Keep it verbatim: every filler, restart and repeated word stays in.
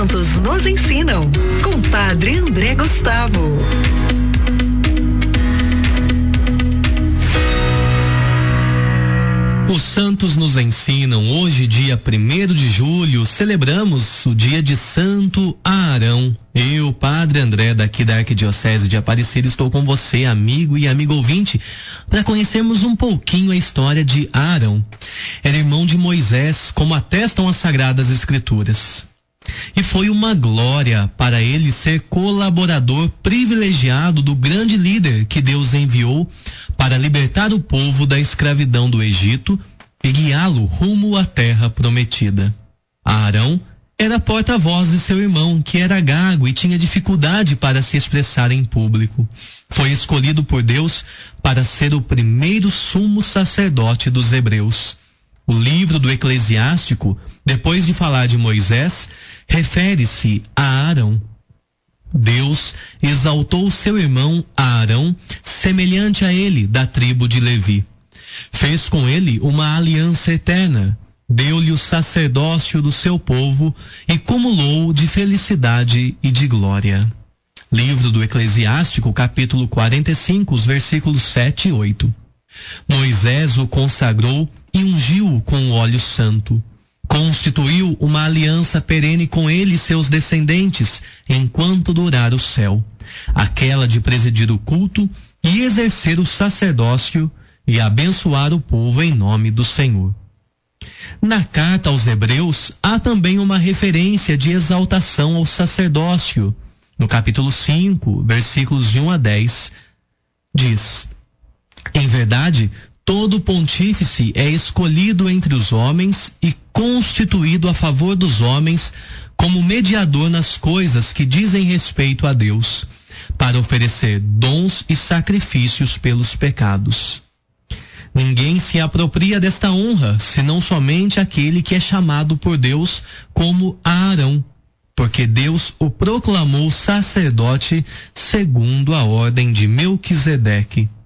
santos nos ensinam, com Padre André Gustavo. Os santos nos ensinam. Hoje, dia primeiro de julho, celebramos o dia de Santo Arão. Eu, Padre André, daqui da Arquidiocese de Aparecida, estou com você, amigo e amigo ouvinte, para conhecermos um pouquinho a história de Arão. Era irmão de Moisés, como atestam as Sagradas Escrituras. E foi uma glória para ele ser colaborador privilegiado do grande líder que Deus enviou para libertar o povo da escravidão do Egito e guiá-lo rumo à terra prometida. Arão era porta-voz de seu irmão, que era gago e tinha dificuldade para se expressar em público. Foi escolhido por Deus para ser o primeiro sumo sacerdote dos hebreus. O livro do Eclesiástico, depois de falar de Moisés, refere-se a Arão. Deus exaltou seu irmão Arão, semelhante a ele, da tribo de Levi. Fez com ele uma aliança eterna, deu-lhe o sacerdócio do seu povo e cumulou de felicidade e de glória. Livro do Eclesiástico, capítulo quarenta e cinco, os versículos sete e oito. Moisés o consagrou e ungiu-o com o óleo santo. Constituiu uma aliança perene com ele e seus descendentes, enquanto durar o céu, aquela de presidir o culto e exercer o sacerdócio e abençoar o povo em nome do Senhor. Na carta aos Hebreus, há também uma referência de exaltação ao sacerdócio. No capítulo cinco, versículos de um a dez, diz: em verdade, todo pontífice é escolhido entre os homens e constituído a favor dos homens como mediador nas coisas que dizem respeito a Deus, para oferecer dons e sacrifícios pelos pecados. Ninguém se apropria desta honra, senão somente aquele que é chamado por Deus como Arão, porque Deus o proclamou sacerdote segundo a ordem de Melquisedeque.